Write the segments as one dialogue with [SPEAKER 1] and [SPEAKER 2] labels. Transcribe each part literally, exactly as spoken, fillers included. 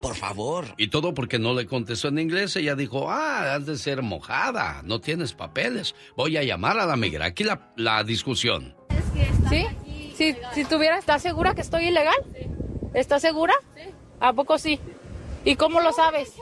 [SPEAKER 1] Por favor.
[SPEAKER 2] Y todo porque no le contestó en inglés. Ella dijo, ah, has de ser mojada, no tienes papeles. Voy a llamar a la migra. Aquí la, la discusión.
[SPEAKER 3] ¿Sí? Si, si tuviera, ¿estás segura que estoy ilegal? Sí. ¿Estás segura? Sí. ¿A poco sí? ¿Y cómo lo sabes?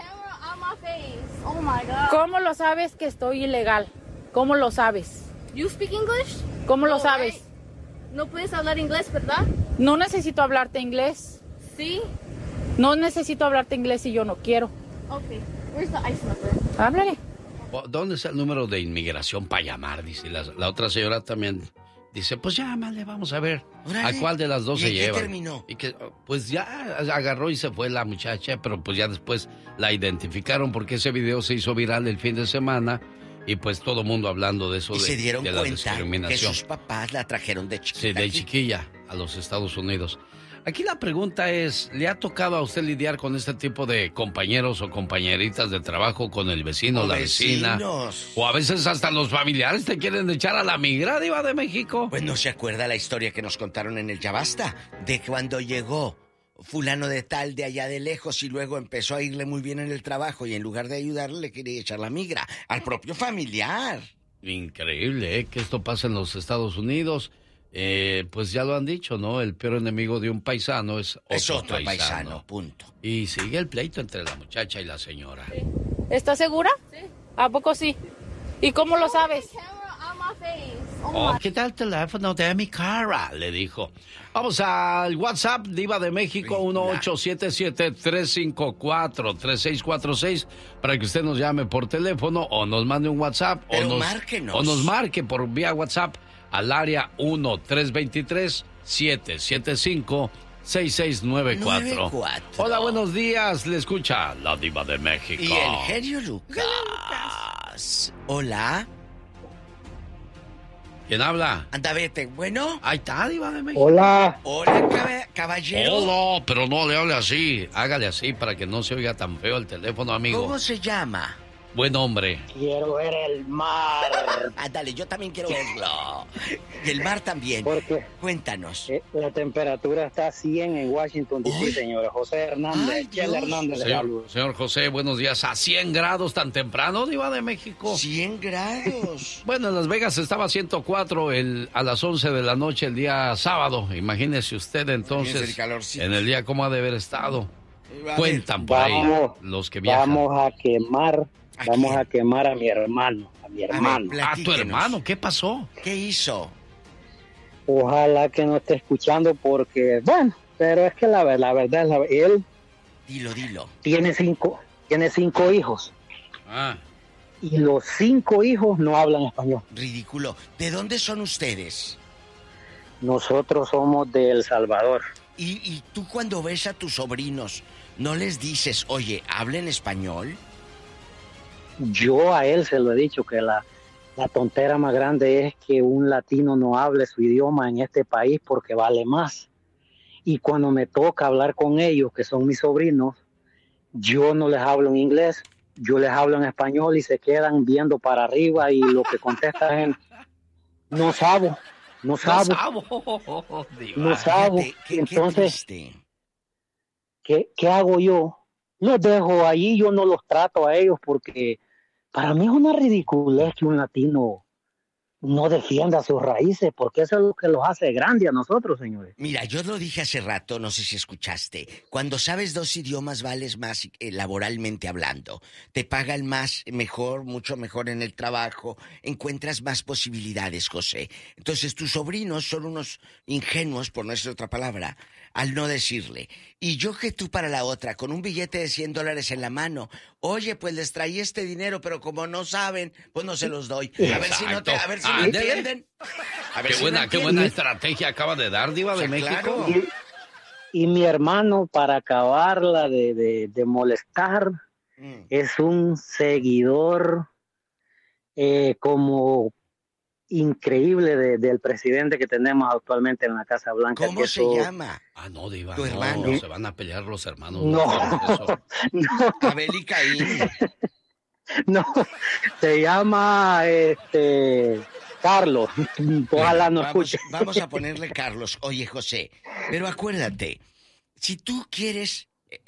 [SPEAKER 4] Oh my God.
[SPEAKER 3] ¿Cómo lo sabes que estoy ilegal? ¿Cómo lo sabes?
[SPEAKER 4] You speak English?
[SPEAKER 3] ¿Cómo lo
[SPEAKER 4] Oh,
[SPEAKER 3] sabes?
[SPEAKER 4] right. No puedes hablar inglés, ¿verdad?
[SPEAKER 3] No necesito hablarte inglés.
[SPEAKER 4] Sí.
[SPEAKER 3] No necesito hablarte inglés si yo no quiero.
[SPEAKER 4] Okay. Where's the ice number?
[SPEAKER 3] Háblale.
[SPEAKER 2] ¿Dónde está el número de inmigración para llamar? Dice la, la otra señora también. Dice, pues llámale, vamos a ver.
[SPEAKER 1] Órale.
[SPEAKER 2] ¿A cuál de las dos
[SPEAKER 1] ¿Y
[SPEAKER 2] se
[SPEAKER 1] en qué
[SPEAKER 2] lleva?
[SPEAKER 1] terminó?
[SPEAKER 2] Y que, pues ya agarró y se fue la muchacha, pero pues ya después la identificaron porque ese video se hizo viral el fin de semana y pues todo el mundo hablando de eso.
[SPEAKER 1] Y
[SPEAKER 2] de,
[SPEAKER 1] se dieron
[SPEAKER 2] de la
[SPEAKER 1] cuenta que sus papás la trajeron de chiquita.
[SPEAKER 2] Sí, de
[SPEAKER 1] aquí.
[SPEAKER 2] chiquilla a los Estados Unidos. Aquí la pregunta es, ¿le ha tocado a usted lidiar con este tipo de compañeros o compañeritas de trabajo, con el vecino o la vecina?
[SPEAKER 1] Vecinos.
[SPEAKER 2] O a veces hasta los familiares te quieren echar a la migra, diva de México.
[SPEAKER 1] Pues no se acuerda la historia que nos contaron en el Ya Basta, de cuando llegó fulano de tal de allá de lejos y luego empezó a irle muy bien en el trabajo y en lugar de ayudarle le quería echar la migra al propio familiar.
[SPEAKER 2] Increíble, ¿eh? Que esto pasa en los Estados Unidos. Eh, pues ya lo han dicho, ¿no? El peor enemigo de un paisano es otro,
[SPEAKER 1] es otro paisano.
[SPEAKER 2] paisano,
[SPEAKER 1] punto.
[SPEAKER 2] Y sigue el pleito entre la muchacha y la señora.
[SPEAKER 3] Sí. ¿Estás segura?
[SPEAKER 4] Sí.
[SPEAKER 3] ¿A poco sí? ¿Y cómo lo sabes?
[SPEAKER 2] Oh, quita el teléfono de mi cara, le dijo. Vamos al WhatsApp, Diva de México, uno ocho siete siete, tres cinco cuatro, tres seis cuatro seis, para que usted nos llame por teléfono o nos mande un WhatsApp.
[SPEAKER 1] Pero
[SPEAKER 2] o nos,
[SPEAKER 1] márquenos.
[SPEAKER 2] O nos marque por vía WhatsApp al área uno tres dos tres, siete siete cinco, seis seis nueve cuatro. Hola, buenos días, le escucha la Diva de México.
[SPEAKER 1] Y el genio Lucas. Hola.
[SPEAKER 2] ¿Quién habla?
[SPEAKER 1] Anda, vete. Bueno.
[SPEAKER 2] Ahí está, Diva de México.
[SPEAKER 5] Hola.
[SPEAKER 1] Hola, cab- caballero.
[SPEAKER 2] Hola, pero no le hable así. Hágale así para que no se oiga tan feo el teléfono, amigo.
[SPEAKER 1] ¿Cómo se llama?
[SPEAKER 2] Buen hombre.
[SPEAKER 5] Quiero ver el mar.
[SPEAKER 1] Ándale, yo también quiero verlo. Y el mar también.
[SPEAKER 5] ¿Por qué?
[SPEAKER 1] Cuéntanos.
[SPEAKER 5] Eh, la temperatura está a cien en Washington, D C, señora. José Hernández.
[SPEAKER 1] Ay,
[SPEAKER 5] Chel
[SPEAKER 1] Dios.
[SPEAKER 5] Hernández.
[SPEAKER 2] Señor, señor José, buenos días. ¿A cien grados tan temprano, Diva de México?
[SPEAKER 1] cien grados.
[SPEAKER 2] Bueno, en Las Vegas estaba a ciento cuatro el, a las once de la noche el día sábado. Imagínese usted entonces
[SPEAKER 1] Imagínese el calorcito.
[SPEAKER 2] en el día cómo ha de haber estado.
[SPEAKER 1] A
[SPEAKER 2] Cuentan
[SPEAKER 1] ver,
[SPEAKER 2] por ahí
[SPEAKER 5] vamos,
[SPEAKER 2] los que viajan.
[SPEAKER 5] Vamos a quemar,
[SPEAKER 1] ¿A
[SPEAKER 5] vamos
[SPEAKER 1] quién?
[SPEAKER 5] a quemar a mi hermano, a mi
[SPEAKER 1] ver,
[SPEAKER 5] hermano.
[SPEAKER 1] pla-
[SPEAKER 2] ¿A tu
[SPEAKER 1] Platíquenos.
[SPEAKER 2] hermano? ¿Qué pasó?
[SPEAKER 1] ¿Qué hizo?
[SPEAKER 5] Ojalá que no esté escuchando porque, bueno, pero es que la, ver- la verdad, la, él
[SPEAKER 1] Dilo, dilo.
[SPEAKER 5] tiene cinco, tiene cinco hijos
[SPEAKER 2] Ah,
[SPEAKER 5] y los cinco hijos no hablan español.
[SPEAKER 1] Ridículo. ¿De dónde son ustedes?
[SPEAKER 5] Nosotros somos de El Salvador.
[SPEAKER 1] Y, y tú cuando ves a tus sobrinos, ¿no les dices, oye, hablen español?
[SPEAKER 5] Yo a él se lo he dicho que la, la tontera más grande es que un latino no hable su idioma en este país porque vale más. Y cuando me toca hablar con ellos, que son mis sobrinos, yo no les hablo en inglés, yo les hablo en español y se quedan viendo para arriba y lo que contestan es, no sabo, no
[SPEAKER 2] no
[SPEAKER 5] sabo,
[SPEAKER 2] sabo, Diva.
[SPEAKER 5] no sabo.
[SPEAKER 1] Fíjate, qué- qué
[SPEAKER 5] Entonces,
[SPEAKER 1] triste.
[SPEAKER 5] ¿qué, ¿qué hago yo? Los dejo allí, yo no los trato a ellos porque para mí es una ridiculez que un latino no defienda sus raíces, porque eso es lo que los hace grandes a nosotros, señores.
[SPEAKER 1] Mira, yo lo dije hace rato, no sé si escuchaste. Cuando sabes dos idiomas vales más eh, laboralmente hablando. Te pagan más, mejor, mucho mejor en el trabajo. Encuentras más posibilidades, José. Entonces tus sobrinos son unos ingenuos, por no decir otra palabra, al no decirle. Y yo que tú para la otra, con un billete de cien dólares en la mano. Oye, pues les traí este dinero, pero como no saben, pues no se los doy. A ver si no te, a ver si no
[SPEAKER 2] Ándele.
[SPEAKER 1] entienden. A ver
[SPEAKER 2] Qué
[SPEAKER 1] si
[SPEAKER 2] buena,
[SPEAKER 1] no
[SPEAKER 2] qué
[SPEAKER 1] entienden.
[SPEAKER 2] buena estrategia acaba de dar, Diva de
[SPEAKER 1] O sea,
[SPEAKER 2] México.
[SPEAKER 1] claro.
[SPEAKER 5] Y, y mi hermano, para acabarla de, de, de molestar,
[SPEAKER 1] Mm.
[SPEAKER 5] es un seguidor eh, como increíble de, del presidente que tenemos actualmente en la Casa Blanca.
[SPEAKER 1] ¿Cómo
[SPEAKER 5] que
[SPEAKER 1] se
[SPEAKER 5] eso-
[SPEAKER 1] llama?
[SPEAKER 2] Ah, no, Diva,
[SPEAKER 1] Tu
[SPEAKER 2] no,
[SPEAKER 1] hermano.
[SPEAKER 2] se van a pelear los hermanos.
[SPEAKER 5] No.
[SPEAKER 2] hagas eso.
[SPEAKER 5] No,
[SPEAKER 1] Abel y Caín.
[SPEAKER 5] no, se llama este Carlos. Ojalá no
[SPEAKER 1] vamos,
[SPEAKER 5] escuche.
[SPEAKER 1] vamos a ponerle Carlos. Oye, José, pero acuérdate, si tú quieres eh,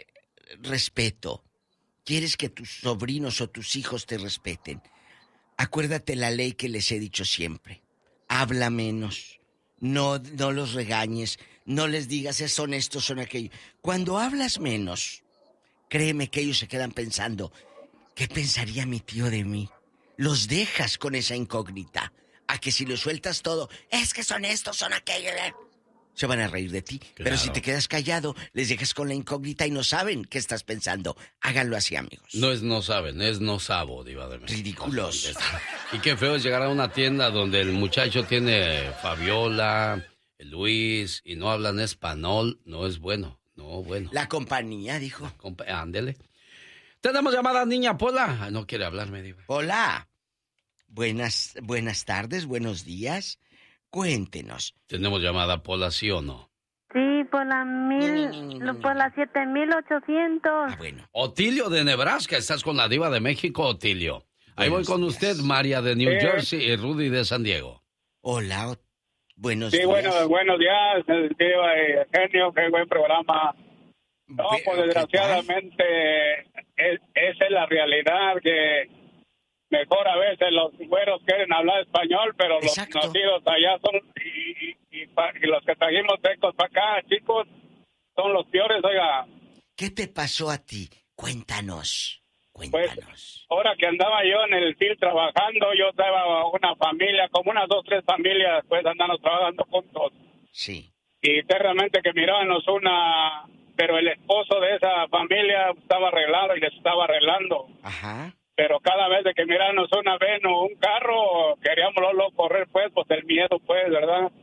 [SPEAKER 1] respeto, quieres que tus sobrinos o tus hijos te respeten, acuérdate la ley que les he dicho siempre. Habla menos, no, no los regañes, no les digas son estos, son aquellos. Cuando hablas menos, créeme que ellos se quedan pensando, ¿qué pensaría mi tío de mí? Los dejas con esa incógnita. A que si lo sueltas todo, es que son estos, son aquellos, se van a reír de ti. Claro. Pero si te quedas callado, les dejas con la incógnita y no saben qué estás pensando. Háganlo así, amigos.
[SPEAKER 2] No es no saben, es no sabo, Diva de México.
[SPEAKER 1] Ridículos.
[SPEAKER 2] Y qué feo es llegar a una tienda donde el muchacho tiene Fabiola, Luis, y no hablan español. No es bueno, no bueno.
[SPEAKER 1] La compañía, dijo.
[SPEAKER 2] Compa- ándele. Tenemos llamada, niña Pola. No quiere hablarme, Diva.
[SPEAKER 1] Hola. Buenas, buenas tardes, buenos días. Cuéntenos.
[SPEAKER 2] ¿Tenemos llamada, Pola, sí o no?
[SPEAKER 6] Sí, por la mil, ni, ni, ni, ni, por la siete mil ochocientos.
[SPEAKER 1] Ah, bueno.
[SPEAKER 2] Otilio de Nebraska, ¿estás con la Diva de México, Otilio? Ahí buenos voy con días. Usted, María de New eh. Jersey y Rudy de San Diego.
[SPEAKER 1] Hola, buenos
[SPEAKER 7] sí,
[SPEAKER 1] días.
[SPEAKER 7] Sí, bueno, buenos días, Diva y Genio, qué buen programa. No, pues desgraciadamente, es, esa es la realidad, que mejor a veces los güeros quieren hablar español, pero Exacto. los nacidos allá son, y, y, y, y los que trajimos tecos para acá, chicos, son los peores, oiga.
[SPEAKER 1] ¿Qué te pasó a ti? Cuéntanos, cuéntanos.
[SPEAKER 7] Pues, ahora que andaba yo en el field trabajando, yo estaba una familia, como unas dos, tres familias, pues andamos trabajando juntos.
[SPEAKER 1] Sí.
[SPEAKER 7] Y eternamente que mirábamos una, pero el esposo de esa familia estaba arreglado y les estaba arreglando.
[SPEAKER 1] Ajá.
[SPEAKER 7] Pero cada vez de que miramos una vez o un carro, queríamos lo correr, pues, pues el miedo, pues, ¿verdad?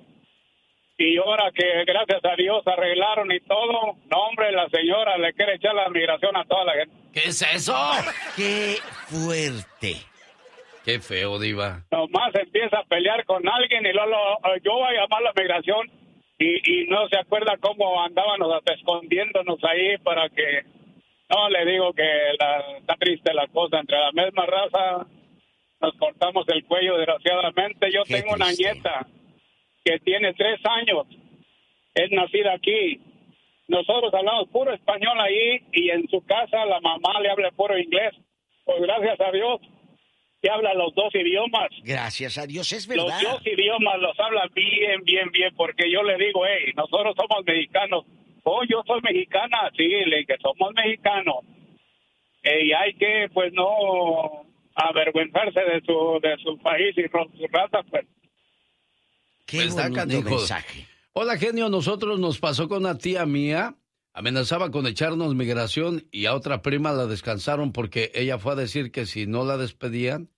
[SPEAKER 7] Y ahora que, gracias a Dios, arreglaron y todo, no, hombre, la señora le quiere echar la migración a toda la gente.
[SPEAKER 2] ¿Qué es eso?
[SPEAKER 1] ¡Qué fuerte!
[SPEAKER 2] ¡Qué feo, Diva!
[SPEAKER 7] Nomás empieza a pelear con alguien y luego yo voy a llamar a la migración y, y no se acuerda cómo andábamos hasta escondiéndonos ahí para que... No, le digo que la, está triste la cosa. Entre la misma raza nos cortamos el cuello, desgraciadamente. Yo Qué tengo triste. Una nieta que tiene tres años. Es nacida aquí. Nosotros hablamos puro español ahí y en su casa la mamá le habla puro inglés. Pues gracias a Dios que habla los dos idiomas.
[SPEAKER 1] Gracias a Dios, es verdad.
[SPEAKER 7] Los dos idiomas los habla bien, bien, bien, porque yo le digo, hey, nosotros somos mexicanos. Oh, yo soy mexicana, sí, le que somos mexicanos. Eh, y hay que, pues, no avergüenzarse de su de su país y su raza, pues.
[SPEAKER 1] Qué pues bonito mensaje.
[SPEAKER 2] Hola, genio, nosotros nos pasó con una tía mía, amenazaba con echarnos migración y a otra prima la descansaron porque ella fue a decir que si no la despedían,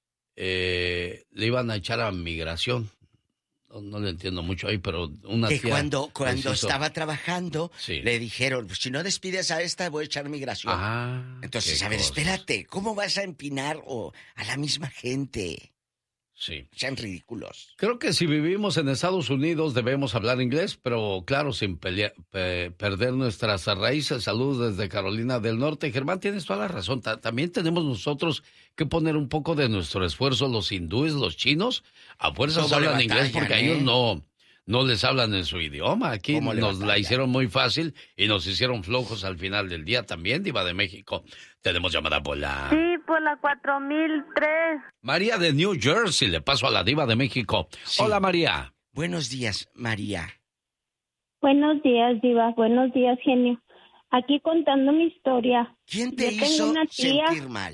[SPEAKER 2] eh, le iban a echar a migración. No, no le entiendo mucho ahí, pero una
[SPEAKER 1] que
[SPEAKER 2] tía...
[SPEAKER 1] cuando, cuando estaba trabajando,
[SPEAKER 2] sí.
[SPEAKER 1] le dijeron, si no despides a esta, voy a echar migración.
[SPEAKER 2] Ah,
[SPEAKER 1] entonces, a ver, cosas. Espérate, ¿cómo vas a empinar o a la misma gente?
[SPEAKER 2] Sí.
[SPEAKER 1] Sean ridículos.
[SPEAKER 2] Creo que si vivimos en Estados Unidos debemos hablar inglés, pero claro, sin pelea, pe, perder nuestras raíces. Saludos desde Carolina del Norte. Germán, tienes toda la razón. Ta- también tenemos nosotros que poner un poco de nuestro esfuerzo. Los hindúes, los chinos, a fuerzas hablan batallan, inglés porque ¿eh? a ellos no, no les hablan en su idioma. Aquí nos batallan? La hicieron muy fácil y nos hicieron flojos al final del día también, Diva de México. Tenemos llamada por la...
[SPEAKER 6] Sí, por la cuatro mil tres.
[SPEAKER 2] María de New Jersey, le paso a la Diva de México. Sí. Hola, María.
[SPEAKER 1] Buenos días, María.
[SPEAKER 8] Buenos días, Diva. Buenos días, genio. Aquí contando mi historia.
[SPEAKER 1] ¿Quién te
[SPEAKER 8] Yo
[SPEAKER 1] hizo
[SPEAKER 8] una tía,
[SPEAKER 1] sentir mal?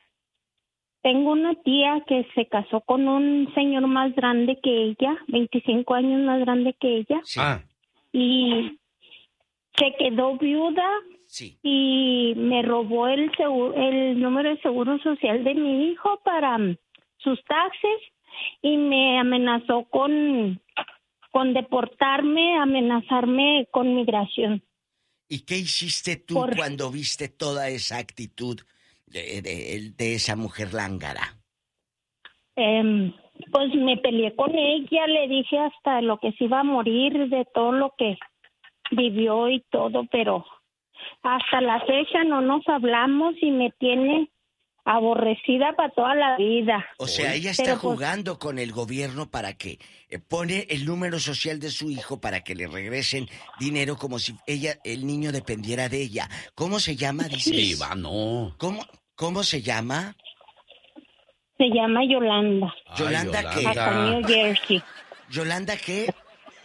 [SPEAKER 8] Tengo una tía que se casó con un señor más grande que ella, veinticinco años más grande que ella.
[SPEAKER 1] Sí.
[SPEAKER 2] Ah.
[SPEAKER 8] Y se quedó viuda.
[SPEAKER 1] Sí.
[SPEAKER 8] Y me robó el seguro, el número de seguro social de mi hijo para um, sus taxes y me amenazó con, con deportarme, amenazarme con migración.
[SPEAKER 1] ¿Y qué hiciste tú Por... cuando viste toda esa actitud de, de, de esa mujer lángara?
[SPEAKER 8] Eh, pues me peleé con ella, le dije hasta lo que se iba a morir, de todo lo que vivió y todo, pero... Hasta la fecha no nos hablamos y me tiene aborrecida para toda la vida.
[SPEAKER 1] O sea, ella está
[SPEAKER 8] Pero, pues,
[SPEAKER 1] jugando con el gobierno para que eh, pone el número social de su hijo para que le regresen dinero como si ella, el niño dependiera de ella. ¿Cómo se llama? Dices.
[SPEAKER 2] Sí, va, no.
[SPEAKER 1] ¿Cómo, cómo se llama?
[SPEAKER 8] Se llama Yolanda.
[SPEAKER 2] Ay,
[SPEAKER 1] ¿Yolanda qué?
[SPEAKER 8] Hasta New Jersey.
[SPEAKER 1] ¿Yolanda qué?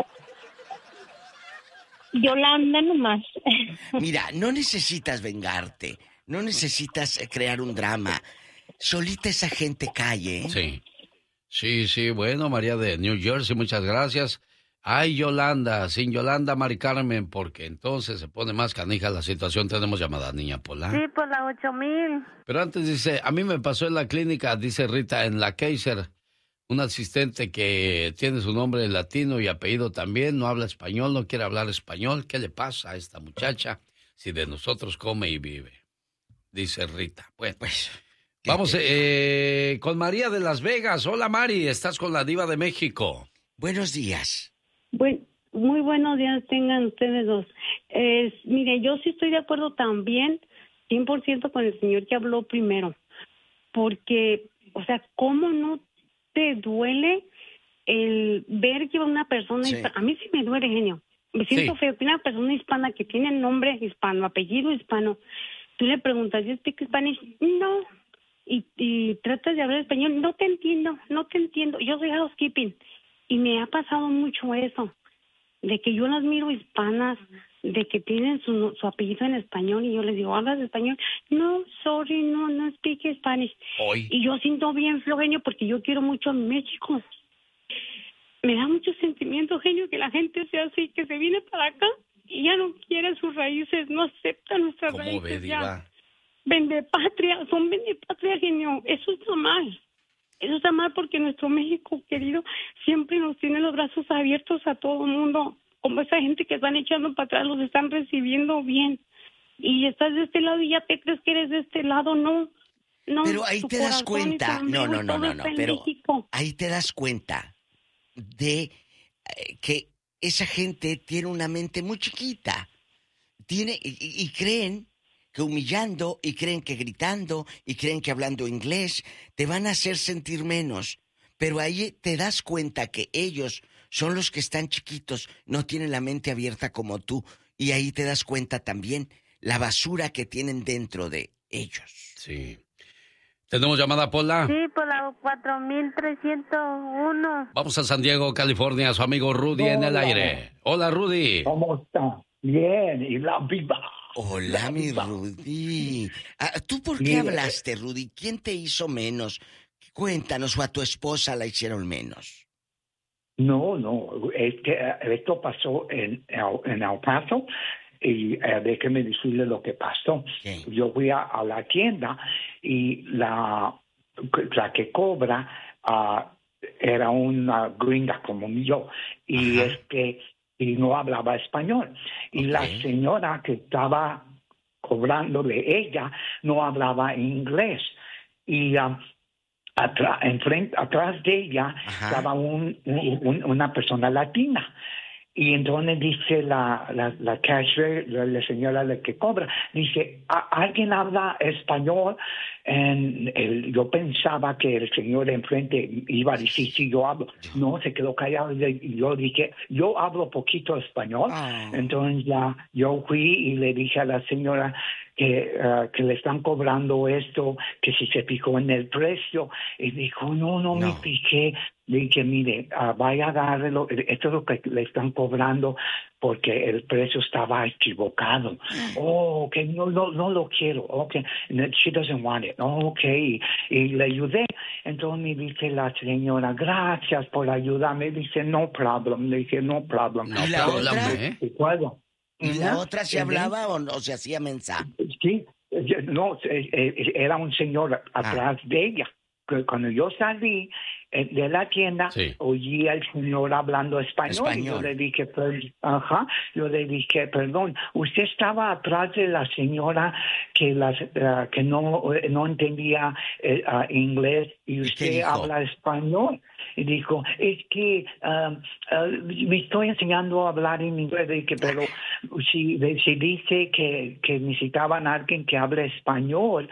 [SPEAKER 8] Yolanda nomás.
[SPEAKER 1] Mira, no necesitas vengarte. No necesitas eh, crear un drama. Solita esa gente cae, ¿eh?
[SPEAKER 2] Sí. Sí, sí, bueno, María de New Jersey, muchas gracias. Ay, Yolanda, sin Yolanda, Mari Carmen, porque entonces se pone más canija la situación. Tenemos llamada, niña Pola.
[SPEAKER 6] Sí, por la ocho mil.
[SPEAKER 2] Pero antes dice, a mí me pasó en la clínica, dice Rita, en la Kaiser, un asistente que tiene su nombre latino y apellido también, no habla español, no quiere hablar español. ¿Qué le pasa a esta muchacha si de nosotros come y vive? Dice Rita. Bueno, pues vamos eh, con María de Las Vegas. Hola, Mari, estás con la Diva de México.
[SPEAKER 1] Buenos días.
[SPEAKER 9] Bueno, muy buenos días tengan ustedes dos. Eh, mire, yo sí estoy de acuerdo también, cien por ciento con el señor que habló primero, porque, o sea, ¿cómo no te duele el ver que una persona
[SPEAKER 1] Sí.
[SPEAKER 9] hispana? A mí sí me duele, genio. Me siento
[SPEAKER 2] Sí.
[SPEAKER 9] feo que una persona hispana que tiene nombre hispano, apellido hispano, tú le preguntas, ¿you speak Spanish? No. Y, y tratas de hablar español, no te entiendo, no te entiendo. Yo soy housekeeping y me ha pasado mucho eso, de que yo las miro hispanas, de que tienen su, su apellido en español y yo les digo, ¿hablas español? No, sorry, no, no speak Spanish.
[SPEAKER 2] Hoy.
[SPEAKER 9] Y yo siento bien feo, genio, porque yo quiero mucho a México. Me da mucho sentimiento, genio, que la gente sea así, que se viene para acá y ya no quiere sus raíces, no acepta nuestras
[SPEAKER 2] ¿Cómo
[SPEAKER 9] raíces.
[SPEAKER 2] ve,
[SPEAKER 9] ya.
[SPEAKER 2] Diva?
[SPEAKER 9] Vende patria, son vende patria, genio. Eso está mal. Eso está mal porque nuestro México querido siempre nos tiene los brazos abiertos a todo el mundo. Como esa gente que están echando para atrás, los están recibiendo bien. Y estás de este lado y ya te crees que eres de este lado, no. No,
[SPEAKER 1] Pero ahí
[SPEAKER 9] tu
[SPEAKER 1] te das
[SPEAKER 9] corazón y tu
[SPEAKER 1] cuenta. No,
[SPEAKER 9] ombligo
[SPEAKER 1] no,
[SPEAKER 9] y
[SPEAKER 1] no,
[SPEAKER 9] todo
[SPEAKER 1] no,
[SPEAKER 9] está
[SPEAKER 1] no.
[SPEAKER 9] en
[SPEAKER 1] Pero
[SPEAKER 9] México.
[SPEAKER 1] ahí te das cuenta de eh, que esa gente tiene una mente muy chiquita. Tiene, y, y- y creen que humillando, y creen que gritando, y creen que hablando inglés, te van a hacer sentir menos. Pero ahí te das cuenta que ellos son los que están chiquitos, no tienen la mente abierta como tú. Y ahí te das cuenta también la basura que tienen dentro de ellos.
[SPEAKER 2] Sí. ¿Tenemos llamada, Pola?
[SPEAKER 6] Sí, por la cuatro mil trescientos uno.
[SPEAKER 2] Vamos a San Diego, California, su amigo Rudy en el
[SPEAKER 10] Hola.
[SPEAKER 2] aire. Hola, Rudy.
[SPEAKER 10] ¿Cómo está? Bien, y la viva.
[SPEAKER 1] Hola,
[SPEAKER 10] La
[SPEAKER 1] mi
[SPEAKER 10] viva.
[SPEAKER 1] Rudy. Ah, ¿tú por qué
[SPEAKER 10] Mire.
[SPEAKER 1] hablaste, Rudy? ¿Quién te hizo menos? Cuéntanos, o a tu esposa la hicieron menos.
[SPEAKER 10] No, no, es que eh, esto pasó en, en El Paso y eh, déjeme decirle lo que pasó.
[SPEAKER 1] ¿Qué?
[SPEAKER 10] Yo fui a, a la tienda y la, la que cobra ah, era una gringa como yo y
[SPEAKER 1] Ajá.
[SPEAKER 10] es que y no hablaba español. Y
[SPEAKER 1] Ok.
[SPEAKER 10] la señora que estaba cobrando de ella no hablaba inglés. Y ah, Atra- enfrente, atrás de ella
[SPEAKER 1] Ajá.
[SPEAKER 10] estaba un, un- una persona latina. Y entonces dice la, la, la cashier, la, la señora la que cobra, dice, "¿A- ¿alguien habla español?" En el- yo pensaba que el señor enfrente iba a decir, sí, yo hablo. No, se quedó callado y yo dije, yo hablo poquito español.
[SPEAKER 1] Ah.
[SPEAKER 10] Entonces ya yo fui y le dije a la señora que, uh, que le están cobrando esto, que si se fijó en el precio. Y dijo, no, no, me
[SPEAKER 1] No.
[SPEAKER 10] fijé. Le dije, mire, uh, vaya a darlo, esto es lo que le están cobrando porque el precio estaba equivocado. Oh, ok, no, no, no lo quiero. Ok, she doesn't want it. Oh, ok, y, y le ayudé. Entonces me dice la señora, gracias por ayudarme. Dice, no problem. Le dije, no problem.
[SPEAKER 2] No
[SPEAKER 1] ¿Y la
[SPEAKER 2] problem,
[SPEAKER 1] otra?
[SPEAKER 2] ¿eh?
[SPEAKER 10] ¿Y cuándo?
[SPEAKER 1] ¿Y la
[SPEAKER 10] Ujú.
[SPEAKER 1] otra se hablaba o no se hacía mensa?
[SPEAKER 10] Sí, eh, no, eh, eh, era un señor atrás de ella. Que Cuando yo salí eh, de la tienda,
[SPEAKER 2] Sí.
[SPEAKER 10] oí al señor hablando español. Y
[SPEAKER 1] Español.
[SPEAKER 10] yo le dije, per- ajá, yo le dije, perdón, usted estaba atrás de la señora que las eh, que no eh, no entendía eh, ah, inglés y
[SPEAKER 1] ¿Y qué
[SPEAKER 10] usted
[SPEAKER 1] dijo?
[SPEAKER 10] habla español. Y dijo, es que um, uh, me estoy enseñando a hablar en inglés. Y que, pero si, si dice que, que necesitaban a alguien que hable español,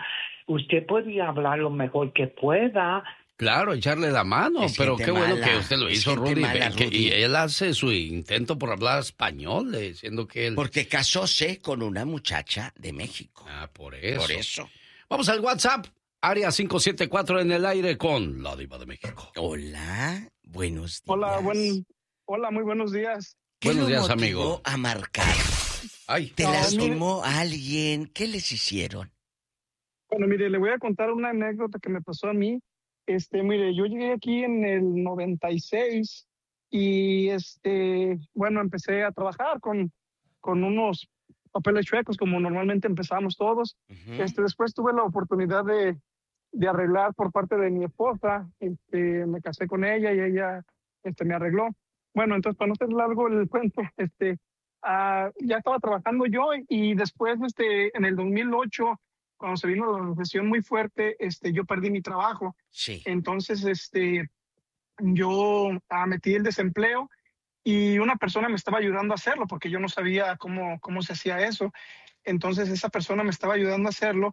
[SPEAKER 10] usted puede hablar lo mejor que pueda.
[SPEAKER 2] Claro, echarle la mano,
[SPEAKER 1] Es
[SPEAKER 2] pero
[SPEAKER 1] gente
[SPEAKER 2] qué bueno
[SPEAKER 1] mala,
[SPEAKER 2] que usted lo
[SPEAKER 1] es
[SPEAKER 2] hizo,
[SPEAKER 1] gente
[SPEAKER 2] Rudy,
[SPEAKER 1] mala,
[SPEAKER 2] que-
[SPEAKER 1] Rudy.
[SPEAKER 2] y él hace su intento por hablar español, diciendo que él...
[SPEAKER 1] Porque casóse con una muchacha de México.
[SPEAKER 2] Ah, por eso.
[SPEAKER 1] Por eso.
[SPEAKER 2] Vamos al WhatsApp, área cinco siete cuatro en el aire con la Diva de México.
[SPEAKER 1] Hola, buenos días.
[SPEAKER 11] Hola, buen, hola, muy buenos días.
[SPEAKER 1] ¿Qué
[SPEAKER 2] Buenos
[SPEAKER 1] lo
[SPEAKER 2] días,
[SPEAKER 1] motivó
[SPEAKER 2] amigo.
[SPEAKER 1] a marcar?
[SPEAKER 2] Ay.
[SPEAKER 1] ¿Te
[SPEAKER 11] No,
[SPEAKER 1] lastimó a alguien? ¿Qué les hicieron?
[SPEAKER 11] Bueno, mire, le voy a contar una anécdota que me pasó a mí. Este, mire, yo llegué aquí en el noventa y seis y este, bueno, empecé a trabajar con, con unos papeles chuecos como normalmente empezamos todos.
[SPEAKER 1] Ujú.
[SPEAKER 11] Este, después tuve la oportunidad de, de arreglar por parte de mi esposa. Este, me casé con ella y ella este, me arregló. Bueno, entonces para no ser largo el cuento, este, ah, ya estaba trabajando yo y después este, en el dos mil ocho, cuando se vino la recesión muy fuerte, este, yo perdí mi trabajo.
[SPEAKER 1] Sí.
[SPEAKER 11] Entonces, este, yo ah, metí el desempleo y una persona me estaba ayudando a hacerlo porque yo no sabía cómo, cómo se hacía eso. Entonces, esa persona me estaba ayudando a hacerlo.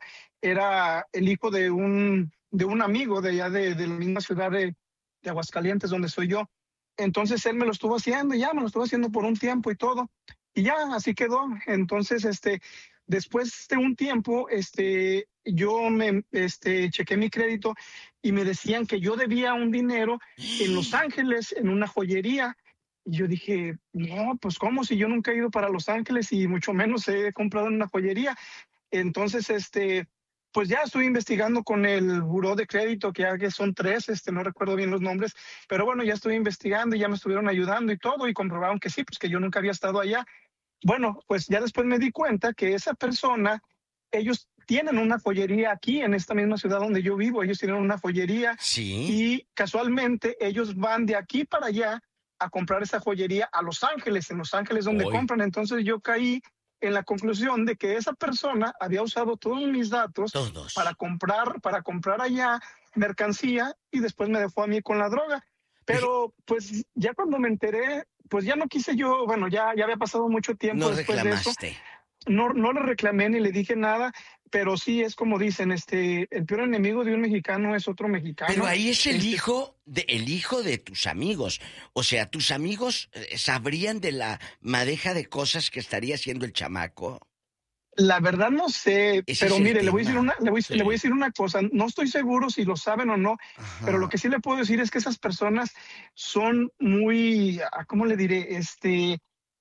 [SPEAKER 11] Era el hijo de un, de un amigo de allá de, de la misma ciudad de, de Aguascalientes, donde soy yo. Entonces, él me lo estuvo haciendo y ya me lo estuvo haciendo por un tiempo y todo. Y ya, así quedó. Entonces, este, después de un tiempo, este, yo me, este, chequé mi crédito y me decían que yo debía un dinero en Los Ángeles, en una joyería. Y yo dije, no, pues ¿cómo? Si yo nunca he ido para Los Ángeles y mucho menos he comprado en una joyería. Entonces, este, pues ya estoy investigando con el buró de crédito, que ya que son tres, este, no recuerdo bien los nombres, pero bueno, ya estoy investigando y ya me estuvieron ayudando y todo y comprobaron que sí, pues que yo nunca había estado allá. Bueno, pues ya después me di cuenta que esa persona, ellos tienen una joyería aquí en esta misma ciudad donde yo vivo, ellos tienen una joyería.
[SPEAKER 1] Sí.
[SPEAKER 11] Y casualmente ellos van de aquí para allá a comprar esa joyería a Los Ángeles, en Los Ángeles donde
[SPEAKER 2] Uy.
[SPEAKER 11] compran. Entonces yo caí en la conclusión de que esa persona había usado todos mis datos
[SPEAKER 1] Todos.
[SPEAKER 11] para comprar, para comprar allá mercancía y después me dejó a mí con la droga. Pero pues ya cuando me enteré, pues ya no quise yo, bueno, ya, ya había pasado mucho tiempo
[SPEAKER 1] No
[SPEAKER 11] después de eso.
[SPEAKER 1] reclamaste.
[SPEAKER 11] No, no le reclamé ni le dije nada, pero sí es como dicen, este, el peor enemigo de un mexicano es otro mexicano.
[SPEAKER 1] Pero ahí es el
[SPEAKER 11] Este,
[SPEAKER 1] hijo de el hijo de tus amigos. O sea, tus amigos eh, sabrían de la madeja de cosas que estaría haciendo el chamaco.
[SPEAKER 11] La verdad no sé,
[SPEAKER 1] Ese
[SPEAKER 11] pero
[SPEAKER 1] es el
[SPEAKER 11] mire, le voy a decir
[SPEAKER 1] tema.
[SPEAKER 11] una, le voy,
[SPEAKER 2] Sí.
[SPEAKER 11] le voy a decir una cosa. No estoy seguro si lo saben o no,
[SPEAKER 1] Ajá.
[SPEAKER 11] pero lo que sí le puedo decir es que esas personas son muy, ah, ¿cómo le diré? Este,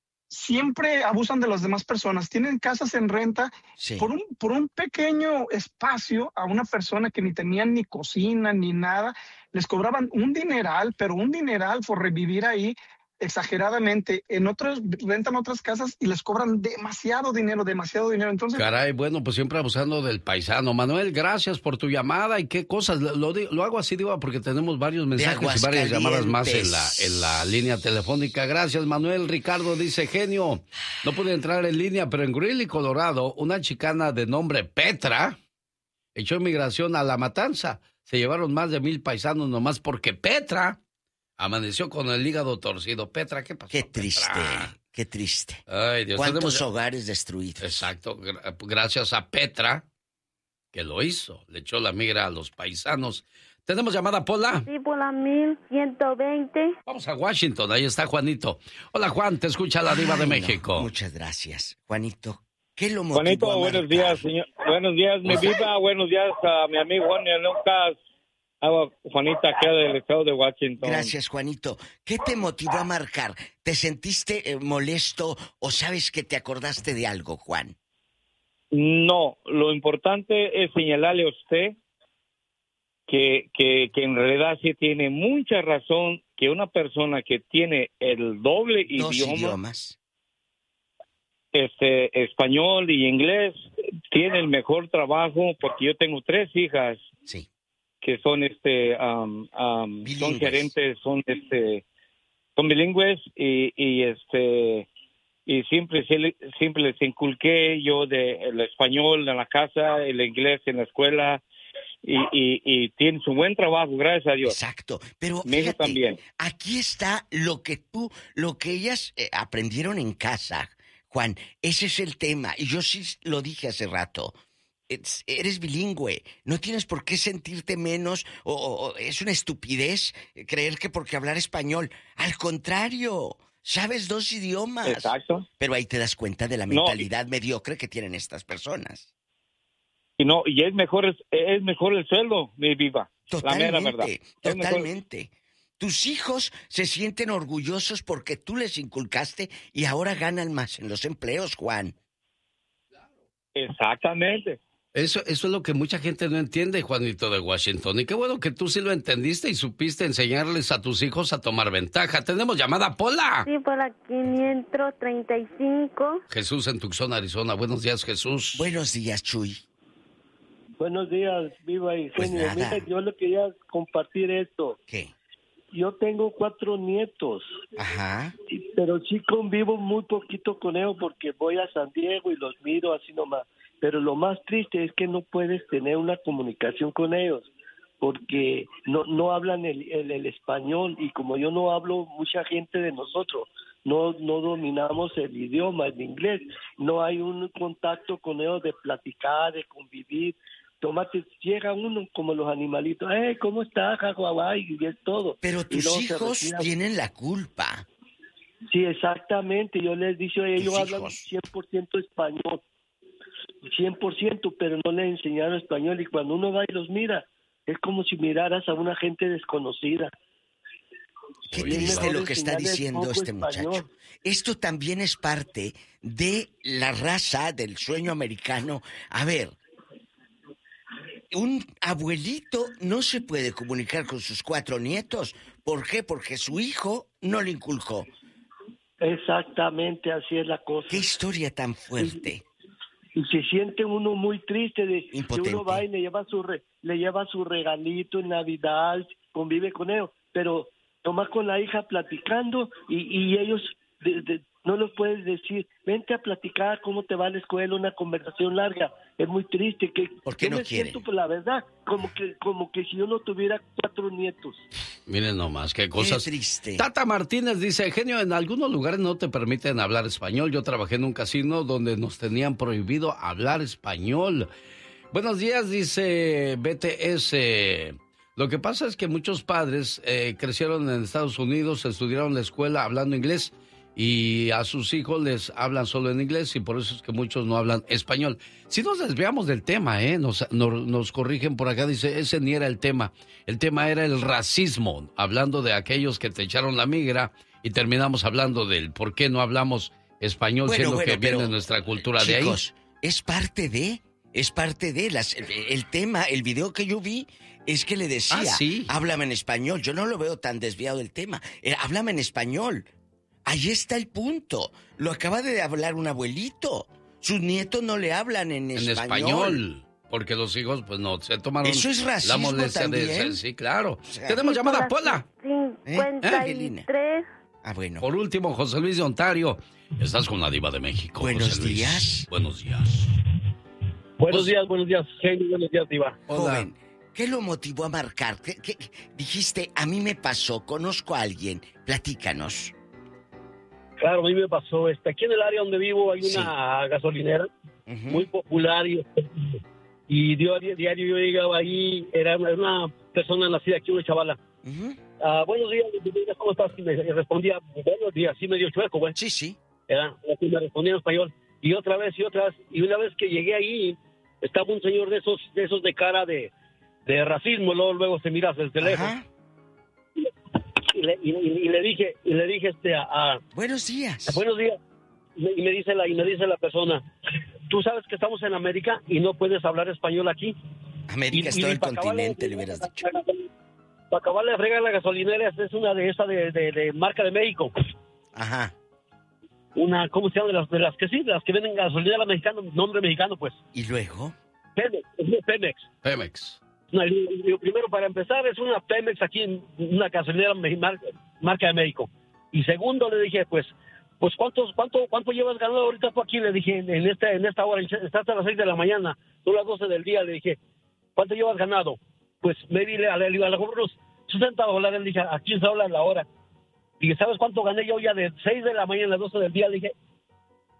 [SPEAKER 11] siempre abusan de las demás personas. Tienen casas en renta
[SPEAKER 1] Sí.
[SPEAKER 11] por un, por un pequeño espacio a una persona que ni tenían ni cocina ni nada. Les cobraban un dineral, pero un dineral por revivir ahí exageradamente. En otros rentan otras casas y les cobran demasiado dinero, demasiado dinero. Entonces,
[SPEAKER 2] Caray, bueno, pues siempre abusando del paisano. Manuel, gracias por tu llamada y qué cosas. Lo, lo, di- lo hago así, Diva, porque tenemos varios mensajes y varias llamadas más en la, en la línea telefónica. Gracias, Manuel. Ricardo dice, genio, no pude entrar en línea, pero en Greeley, Colorado, una chicana de nombre Petra echó inmigración a La Matanza. Se llevaron más de mil paisanos nomás porque Petra amaneció con el hígado torcido. Petra, ¿qué pasó?
[SPEAKER 1] Qué triste,
[SPEAKER 2] Petra?
[SPEAKER 1] qué triste.
[SPEAKER 2] Ay, Dios.
[SPEAKER 1] ¿Cuántos
[SPEAKER 2] tenemos-
[SPEAKER 1] hogares destruidos?
[SPEAKER 2] Exacto, gra- gracias a Petra, que lo hizo, le echó la migra a los paisanos. ¿Tenemos llamada, Pola?
[SPEAKER 6] Sí, por la mil ciento veinte.
[SPEAKER 2] Vamos a Washington, ahí está Juanito. Hola, Juan, te escucha la Diva
[SPEAKER 1] Ay,
[SPEAKER 2] de
[SPEAKER 1] no,
[SPEAKER 2] México.
[SPEAKER 1] Muchas gracias. Juanito, ¿qué lo motivó
[SPEAKER 12] Juanito,
[SPEAKER 1] a
[SPEAKER 12] buenos
[SPEAKER 1] marcar?
[SPEAKER 12] días, señor. Buenos días, mi vida. Buenos días a mi amigo Juan Lucas. A Juanita, acá del estado de Washington.
[SPEAKER 1] Gracias, Juanito. ¿Qué te motivó a marcar? ¿Te sentiste eh, molesto o sabes que te acordaste de algo, Juan?
[SPEAKER 12] No, lo importante es señalarle a usted que, que, que en realidad sí tiene mucha razón que una persona que tiene el doble
[SPEAKER 1] Dos
[SPEAKER 12] idioma,
[SPEAKER 1] idiomas.
[SPEAKER 12] este, español y inglés, tiene el mejor trabajo, porque yo tengo tres hijas
[SPEAKER 1] Sí.
[SPEAKER 12] que son este um, um,
[SPEAKER 1] Bilingües.
[SPEAKER 12] son gerentes, son este son bilingües y, y este y siempre se- siempre les inculqué yo de el español en la casa, el inglés en la escuela y, y, y tienen su buen trabajo, gracias a Dios.
[SPEAKER 1] Exacto. Pero
[SPEAKER 12] Mi hija
[SPEAKER 1] fíjate,
[SPEAKER 12] también.
[SPEAKER 1] aquí está lo que tú, lo que ellas eh, aprendieron en casa, Juan. Ese es el tema. Y yo sí lo dije hace rato. eres bilingüe, no tienes por qué sentirte menos o, o es una estupidez creer que porque hablar español, al contrario, sabes dos idiomas.
[SPEAKER 12] Exacto.
[SPEAKER 1] Pero ahí te das cuenta de la mentalidad no. mediocre que tienen estas personas.
[SPEAKER 12] Y no, y es mejor es, es mejor el sueldo, mi viva.
[SPEAKER 1] Totalmente,
[SPEAKER 12] la mera verdad.
[SPEAKER 1] totalmente. Tus hijos se sienten orgullosos porque tú les inculcaste y ahora ganan más en los empleos, Juan.
[SPEAKER 12] Exactamente.
[SPEAKER 2] Eso, eso es lo que mucha gente no entiende, Juanito de Washington. Y qué bueno que tú sí lo entendiste y supiste enseñarles a tus hijos a tomar ventaja. ¿Tenemos llamada, Pola?
[SPEAKER 6] Sí, Pola quinientos treinta y cinco.
[SPEAKER 2] Jesús en Tucson, Arizona. Buenos días, Jesús.
[SPEAKER 1] Buenos días, Chuy.
[SPEAKER 13] Buenos días, Viva y
[SPEAKER 1] pues
[SPEAKER 13] Genio. Mira, yo le quería compartir esto.
[SPEAKER 1] ¿Qué?
[SPEAKER 13] Yo tengo cuatro nietos.
[SPEAKER 1] Ajá.
[SPEAKER 13] Pero sí convivo muy poquito con ellos porque voy a San Diego y los miro así nomás. Pero lo más triste es que no puedes tener una comunicación con ellos porque no no hablan el, el, el español y como yo no hablo, mucha gente de nosotros no no dominamos el idioma, el inglés. No hay un contacto con ellos de platicar, de convivir. Tómate, llega uno como los animalitos, hey, ¿cómo estás, Jaguabay? Y es todo.
[SPEAKER 1] Pero tus hijos tienen la culpa.
[SPEAKER 13] Sí, exactamente. Yo les dije, ellos hablan cien por ciento español, cien por ciento, pero no les enseñaron español. Y cuando uno va y los mira, es como si miraras a una gente desconocida.
[SPEAKER 1] Qué triste lo que está diciendo este muchacho. Esto también es parte de la raza del sueño americano. A ver, un abuelito no se puede comunicar con sus cuatro nietos. ¿Por qué? Porque su hijo no le inculcó.
[SPEAKER 13] Exactamente, así es la cosa.
[SPEAKER 1] Qué historia tan fuerte.
[SPEAKER 13] Y, y se siente uno muy triste de
[SPEAKER 1] Impotente.
[SPEAKER 13] que uno va y le lleva su re, le lleva su regalito en Navidad, convive con ellos, pero nomás con la hija platicando y, y ellos de, de, no los puedes decir, vente a platicar cómo te va a la escuela, una conversación larga. Es muy triste que
[SPEAKER 1] ¿Por qué
[SPEAKER 13] yo
[SPEAKER 1] no
[SPEAKER 13] me
[SPEAKER 1] quieren?
[SPEAKER 13] siento, pues, la verdad, como que como que si yo no tuviera cuatro nietos.
[SPEAKER 2] Miren nomás, qué cosas.
[SPEAKER 1] Qué triste.
[SPEAKER 2] Tata Martínez dice, genio, en algunos lugares no te permiten hablar español. Yo trabajé en un casino donde nos tenían prohibido hablar español. Buenos días, dice B T S. Lo que pasa es que muchos padres eh, crecieron en Estados Unidos, estudiaron la escuela hablando inglés y a sus hijos les hablan solo en inglés y por eso es que muchos no hablan español. Si nos desviamos del tema, ¿eh? Nos, nos, nos corrigen por acá, dice, ese ni era el tema. El tema era el racismo, hablando de aquellos que te echaron la migra y terminamos hablando del por qué no hablamos español,
[SPEAKER 1] bueno,
[SPEAKER 2] siendo
[SPEAKER 1] bueno,
[SPEAKER 2] que viene nuestra cultura
[SPEAKER 1] chicos,
[SPEAKER 2] de ahí.
[SPEAKER 1] Es parte de, es parte de las, el tema, el video que yo vi es que le decía,
[SPEAKER 2] ah, ¿sí?
[SPEAKER 1] háblame en español. Yo no lo veo tan desviado del tema. Eh, háblame en español. Ahí está el punto. Lo acaba de hablar un abuelito. Sus nietos no le hablan en,
[SPEAKER 2] En
[SPEAKER 1] español.
[SPEAKER 2] español. Porque los hijos, pues no, se tomaron
[SPEAKER 1] Eso es racismo
[SPEAKER 2] la molestia
[SPEAKER 1] también.
[SPEAKER 2] de ser, sí, claro.
[SPEAKER 1] O sea,
[SPEAKER 2] Tenemos llamada, Pola.
[SPEAKER 6] cincuenta y tres.
[SPEAKER 1] Ah, bueno.
[SPEAKER 2] Por último, José Luis de Ontario. Estás con la Diva de México.
[SPEAKER 1] Buenos
[SPEAKER 2] José Luis.
[SPEAKER 1] días.
[SPEAKER 2] Buenos días.
[SPEAKER 14] Buenos días, buenos días, genio, buenos días, Diva.
[SPEAKER 1] Joven, ¿qué lo motivó a marcar? ¿Qué, qué, dijiste, a mí me pasó, conozco a alguien? Platícanos.
[SPEAKER 14] Claro, a mí me pasó. Este, aquí en el área donde vivo hay una sí. gasolinera uh-huh. muy popular y, y diario, diario yo llegaba ahí, era una persona nacida aquí, una chavala. Uh-huh. Uh, buenos días, ¿cómo estás? Y me respondía, buenos días, sí medio chueco, güey.
[SPEAKER 1] Sí, sí.
[SPEAKER 14] Era, me respondía en español. Y otra vez, y otra vez. Y una vez que llegué ahí, estaba un señor de esos de esos de cara de, de racismo, luego, luego se mira desde lejos. Y le, y, y le dije, y le dije este a, a
[SPEAKER 1] buenos días.
[SPEAKER 14] Buenos días. Y me, y me dice la y me dice la persona, tú sabes que estamos en América y no puedes hablar español aquí.
[SPEAKER 1] América y, es todo y el continente, le hubieras dicho.
[SPEAKER 14] Para acabarle de fregar la gasolinera, es una de esa de, de, de marca de México.
[SPEAKER 1] Ajá.
[SPEAKER 14] Una, ¿cómo se llama? De las, de las que sí, de las que venden gasolinera mexicana, nombre mexicano, pues.
[SPEAKER 1] ¿Y luego?
[SPEAKER 14] Pemex, es Pemex.
[SPEAKER 2] Pemex.
[SPEAKER 14] No, el, el, primero, para empezar, es una Pemex aquí, en una gasolinera marca, marca de México. Y segundo, le dije, pues, pues ¿cuántos, cuánto, cuánto llevas ganado ahorita tú aquí? Le dije, en esta, en esta hora, estás a las seis de la mañana, tú a las doce del día, le dije, ¿cuánto llevas ganado? Pues, me dile a la, a la unos sesenta dólares, le dije, a quince dólares la hora. Dije, ¿sabes cuánto gané yo ya de seis de la mañana a las doce del día? Le dije,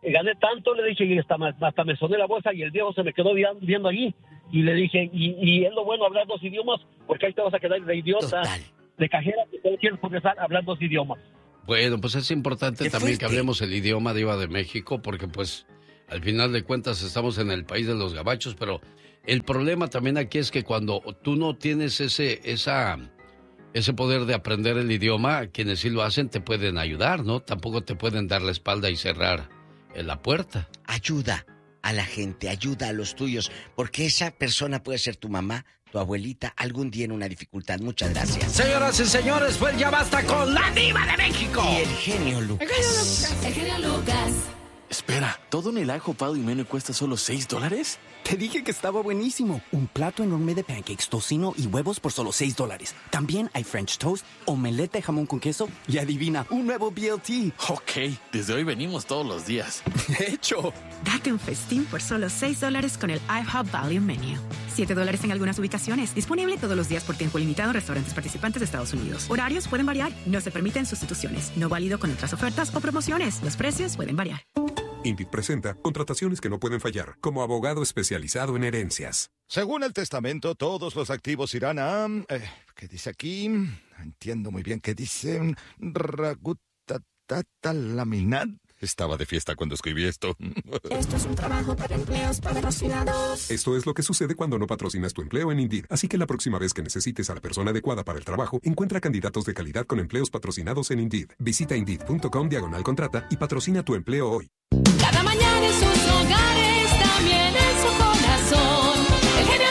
[SPEAKER 14] gané tanto, le dije, y hasta, hasta me soné la bolsa y el viejo se me quedó viendo allí. Y le dije, y, y es lo bueno hablar dos idiomas, porque ahí te vas a quedar de idiota, Total. de cajera, que te quieres progresar hablando dos idiomas.
[SPEAKER 2] Bueno, pues es importante también que hablemos el idioma Diva de México, porque pues al final de cuentas estamos en el país de los gabachos, pero el problema también aquí es que cuando tú no tienes ese, esa, ese poder de aprender el idioma, quienes sí lo hacen te pueden ayudar, ¿no? Tampoco te pueden dar la espalda y cerrar la puerta.
[SPEAKER 1] Ayuda a la gente, ayuda a los tuyos, porque esa persona puede ser tu mamá, tu abuelita, algún día en una dificultad. Muchas gracias.
[SPEAKER 2] Señoras y señores, pues ya basta con la Diva de México.
[SPEAKER 1] Y el genio Lucas.
[SPEAKER 15] El genio Lucas.
[SPEAKER 16] Espera, ¿todo en el ajo pado y menú cuesta solo seis dólares?
[SPEAKER 17] Te dije que estaba buenísimo. Un plato enorme de pancakes, tocino y huevos por solo seis dólares. También hay French toast, omelette de jamón con queso y adivina, un nuevo B L T.
[SPEAKER 16] Ok, desde hoy venimos todos los días.
[SPEAKER 17] De hecho.
[SPEAKER 18] Date un festín por solo seis dólares con el IHOP Value Menu. siete dólares en algunas ubicaciones. Disponible todos los días por tiempo limitado en restaurantes participantes de Estados Unidos. Horarios pueden variar. No se permiten sustituciones. No válido con otras ofertas o promociones. Los precios pueden variar.
[SPEAKER 19] Indeed presenta contrataciones que no pueden fallar, como abogado especializado en herencias.
[SPEAKER 20] Según el testamento, todos los activos irán a... Eh, ¿Qué dice aquí? Entiendo muy bien qué dice... Ragutatatalaminat. Estaba de fiesta cuando escribí esto.
[SPEAKER 15] Esto es un trabajo para empleos patrocinados.
[SPEAKER 19] Esto es lo que sucede cuando no patrocinas tu empleo en Indeed. Así que la próxima vez que necesites a la persona adecuada para el trabajo, encuentra candidatos de calidad con empleos patrocinados en Indeed. Visita Indeed.com diagonal contrata y patrocina tu empleo hoy.
[SPEAKER 15] Cada mañana en sus hogares, también en su corazón. El genio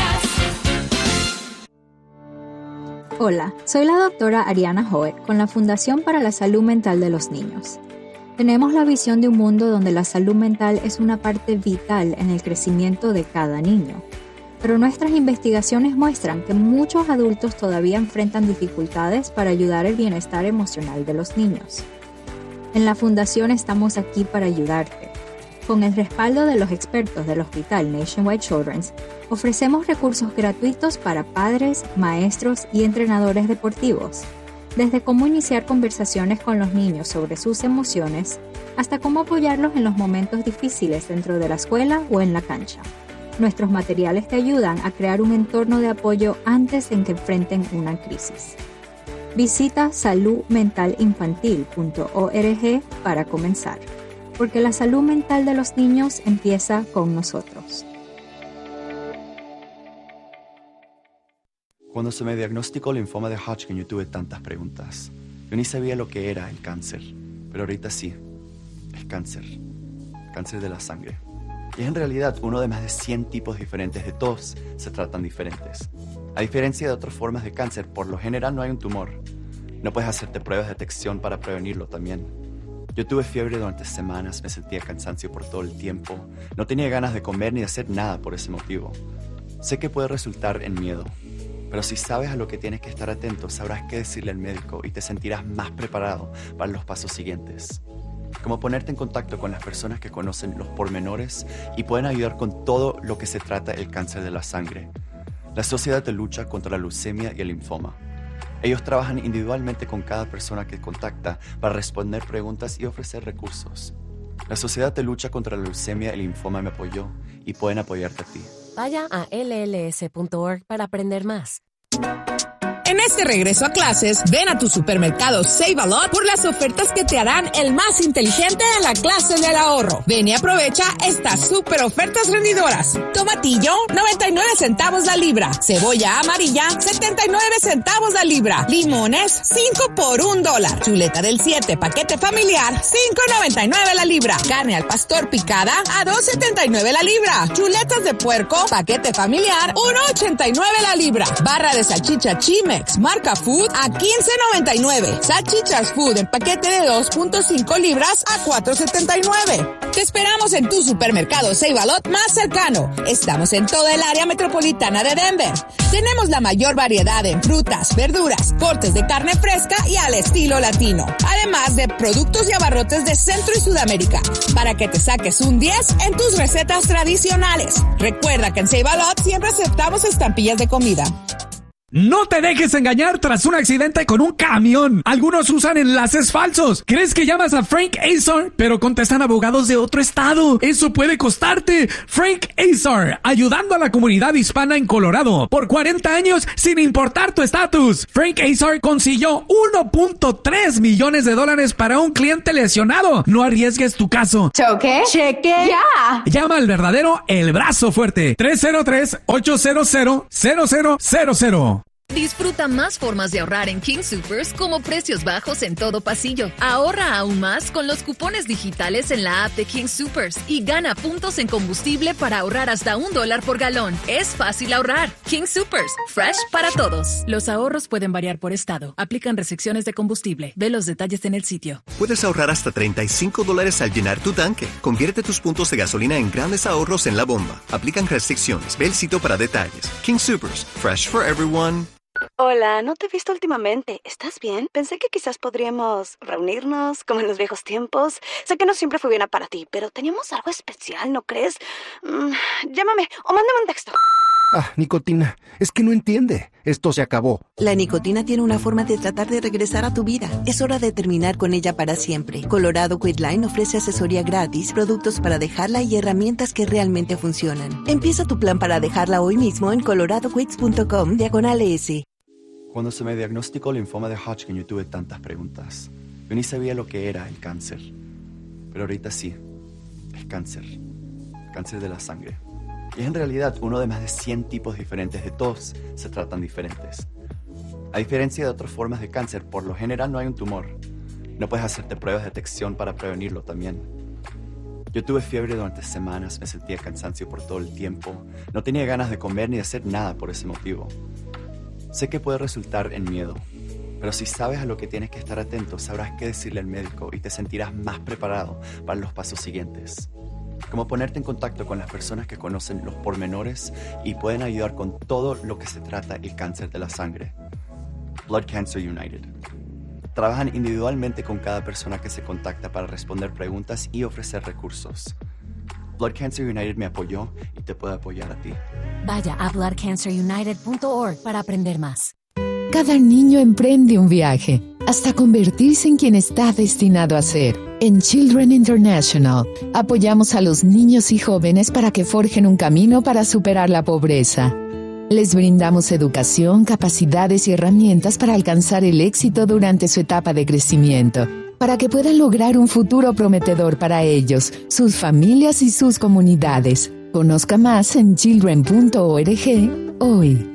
[SPEAKER 15] Lucas.
[SPEAKER 21] Hola, soy la doctora Ariana Hoet con la Fundación para la Salud Mental de los Niños. Tenemos la visión de un mundo donde la salud mental es una parte vital en el crecimiento de cada niño. Pero nuestras investigaciones muestran que muchos adultos todavía enfrentan dificultades para ayudar el bienestar emocional de los niños. En la Fundación estamos aquí para ayudarte. Con el respaldo de los expertos del Hospital Nationwide Children's, ofrecemos recursos gratuitos para padres, maestros y entrenadores deportivos. Desde cómo iniciar conversaciones con los niños sobre sus emociones, hasta cómo apoyarlos en los momentos difíciles dentro de la escuela o en la cancha. Nuestros materiales te ayudan a crear un entorno de apoyo antes en que enfrenten una crisis. Visita salud mental infantil punto org para comenzar, porque la salud mental de los niños empieza con nosotros.
[SPEAKER 22] Cuando se me diagnosticó linfoma de Hodgkin, yo tuve tantas preguntas. Yo ni sabía lo que era el cáncer, pero ahorita sí. Es cáncer. Cáncer de la sangre. Y es en realidad uno de más de cien tipos diferentes. De todos se tratan diferentes. A diferencia de otras formas de cáncer, por lo general no hay un tumor. No puedes hacerte pruebas de detección para prevenirlo también. Yo tuve fiebre durante semanas, me sentía cansancio por todo el tiempo. No tenía ganas de comer ni de hacer nada por ese motivo. Sé que puede resultar en miedo. Pero si sabes a lo que tienes que estar atento, sabrás qué decirle al médico y te sentirás más preparado para los pasos siguientes. Como ponerte en contacto con las personas que conocen los pormenores y pueden ayudar con todo lo que se trata el cáncer de la sangre. La Sociedad de Lucha contra la Leucemia y el Linfoma. Ellos trabajan individualmente con cada persona que contacta para responder preguntas y ofrecer recursos. La Sociedad de Lucha contra la Leucemia y el Linfoma me apoyó y pueden apoyarte a ti.
[SPEAKER 23] Vaya a L L S punto org para aprender más.
[SPEAKER 24] En este regreso a clases, ven a tu supermercado Save a Lot por las ofertas que te harán el más inteligente de la clase del ahorro. Ven y aprovecha estas super ofertas rendidoras. Tomatillo, noventa y nueve centavos la libra. Cebolla amarilla, setenta y nueve centavos la libra. Limones, cinco por un dólar. Chuleta del siete, paquete familiar, cinco noventa y nueve la libra. Carne al pastor picada, a dos setenta y nueve la libra. Chuletas de puerco, paquete familiar, uno ochenta y nueve la libra. Barra de salchicha Chimex marca Food a quince noventa y nueve. Salchichas Food en paquete de dos punto cinco libras a cuatro setenta y nueve. Te esperamos en tu supermercado Save a Lot más cercano. Estamos en toda el área metropolitana de Denver. Tenemos la mayor variedad en frutas, verduras, cortes de carne fresca y al estilo latino. Además de productos y abarrotes de Centro y Sudamérica, para que te saques un diez en tus recetas tradicionales. Recuerda que en Save a Lot siempre aceptamos estampillas de comida.
[SPEAKER 3] No te dejes engañar tras un accidente con un camión. Algunos usan enlaces falsos. ¿Crees que llamas a Frank Azar? Pero contestan abogados de otro estado. Eso puede costarte. Frank Azar, ayudando a la comunidad hispana en Colorado por cuarenta años sin importar tu estatus. Frank Azar consiguió uno punto tres millones de dólares para un cliente lesionado. No arriesgues tu caso.
[SPEAKER 4] ¿Choque? Cheque. Ya.
[SPEAKER 3] Llama al verdadero El Brazo Fuerte. tres cero tres, ocho cero cero, cero cero cero cero.
[SPEAKER 5] Disfruta más formas de ahorrar en King Soopers como precios bajos en todo pasillo. Ahorra aún más con los cupones digitales en la app de King Soopers y gana puntos en combustible para ahorrar hasta un dólar por galón. Es fácil ahorrar. King Soopers, fresh para todos.
[SPEAKER 18] Los ahorros pueden variar por estado. Aplican restricciones de combustible. Ve los detalles en el sitio.
[SPEAKER 7] Puedes ahorrar hasta treinta y cinco dólares al llenar tu tanque. Convierte tus puntos de gasolina en grandes ahorros en la bomba. Aplican restricciones. Ve el sitio para detalles. King Soopers, fresh for everyone.
[SPEAKER 25] Hola, no te he visto últimamente. ¿Estás bien? Pensé que quizás podríamos reunirnos como en los viejos tiempos. Sé que no siempre fue buena para ti, pero teníamos algo especial, ¿no crees? Mm, llámame o mándame un texto.
[SPEAKER 26] Ah, nicotina, es que no entiende. Esto se acabó.
[SPEAKER 27] La nicotina tiene una forma de tratar de regresar a tu vida. Es hora de terminar con ella para siempre. Colorado Quitline ofrece asesoría gratis, productos para dejarla y herramientas que realmente funcionan. Empieza tu plan para dejarla hoy mismo en coloradoquits.com diagonal S.
[SPEAKER 22] Cuando se me diagnosticó linfoma de Hodgkin, yo tuve tantas preguntas. Yo ni sabía lo que era el cáncer. Pero ahorita sí, es cáncer. Cáncer de la sangre. Y es en realidad uno de más de cien tipos diferentes. De todos se tratan diferentes. A diferencia de otras formas de cáncer, por lo general no hay un tumor. No puedes hacerte pruebas de detección para prevenirlo también. Yo tuve fiebre durante semanas, me sentía cansancio por todo el tiempo. No tenía ganas de comer ni de hacer nada por ese motivo. Sé que puede resultar en miedo, pero si sabes a lo que tienes que estar atento, sabrás qué decirle al médico y te sentirás más preparado para los pasos siguientes. Como ponerte en contacto con las personas que conocen los pormenores y pueden ayudar con todo lo que se trata el cáncer de la sangre. Blood Cancer United. Trabajan individualmente con cada persona que se contacta para responder preguntas y ofrecer recursos. Blood Cancer United me apoyó y te puede apoyar a ti.
[SPEAKER 23] Vaya a blood cancer united punto org para aprender más.
[SPEAKER 24] Cada niño emprende un viaje hasta convertirse en quien está destinado a ser. En Children International, apoyamos a los niños y jóvenes para que forjen un camino para superar la pobreza. Les brindamos educación, capacidades y herramientas para alcanzar el éxito durante su etapa de crecimiento, para que puedan lograr un futuro prometedor para ellos, sus familias y sus comunidades. Conozca más en children punto org hoy.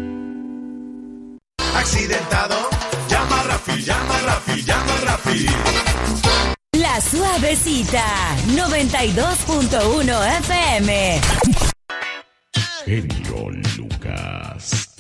[SPEAKER 28] Accidentado, llama a Rafi, llama a Rafi, llama a Rafi.
[SPEAKER 29] La Suavecita, noventa y dos punto uno F M.
[SPEAKER 28] Genio Lucas.